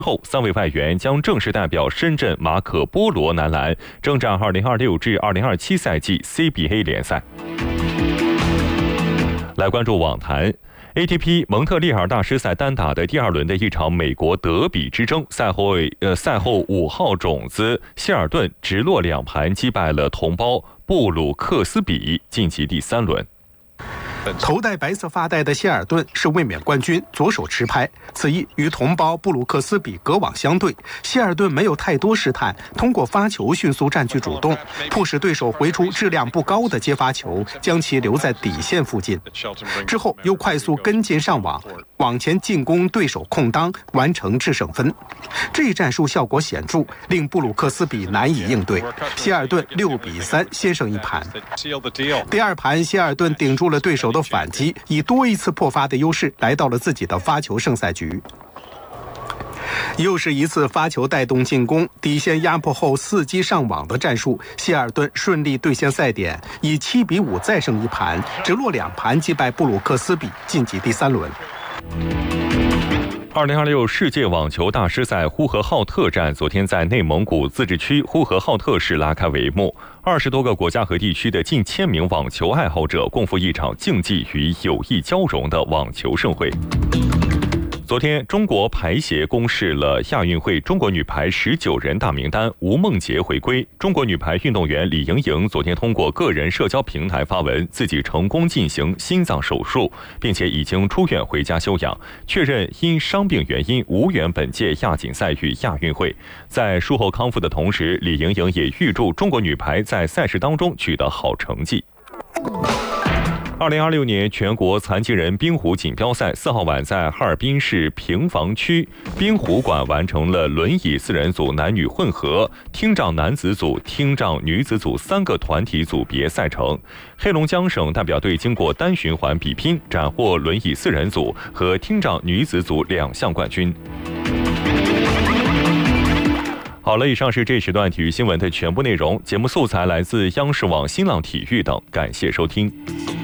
后，3位外援将正式代表深圳马可波罗男篮征战2026至2027赛季 CBA 联赛。来关注网坛。ATP 蒙特利尔大师赛单打的第2轮的一场美国德比之争，赛后5号种子希尔顿直落2盘击败了同胞布鲁克斯比，晋级第3轮。 头戴白色发带的希尔顿是卫冕冠军，左手持拍，此役与同胞布鲁克斯比隔网相对，希尔顿没有太多试探，通过发球迅速占据主动，迫使对手回出质量不高的接发球，将其留在底线附近。之后又快速跟进上网，往前进攻对手空当，完成制胜分。这一战术效果显著，令布鲁克斯比难以应对，希尔顿6比3先胜一盘。第2盘，希尔顿顶住了对手的反击，以多一次破发的优势来到了自己的发球胜赛局。又是一次发球带动进攻，底线压迫后伺机上网的战术，希尔顿顺利兑现赛点，以7比5再胜一盘，直落2盘击败布鲁克斯比，晋级第3轮。 2026世界网球大师赛呼和浩特站昨天在内蒙古自治区呼和浩特市拉开帷幕，20多个国家和地区的近1000名网球爱好者共赴一场竞技与友谊交融的网球盛会。昨天，中国排协公示了亚运会中国女排19人大名单，吴梦洁回归。中国女排运动员李盈莹昨天通过个人社交平台发文，自己成功进行心脏手术，并且已经出院回家休养，确认因伤病原因无缘本届亚锦赛与亚运会。在术后康复的同时，李盈莹也预祝中国女排在赛事当中取得好成绩。2026年全国残疾人冰壶锦标赛4号晚在哈尔滨市平房区冰壶馆完成了轮椅4人组男女混合、听障男子组、听障女子组3个团体组别赛程。黑龙江省代表队经过单循环比拼，斩获轮椅4人组和听障女子组2项冠军。好了，以上是这时段体育新闻的全部内容。节目素材来自央视网、新浪体育等，感谢收听。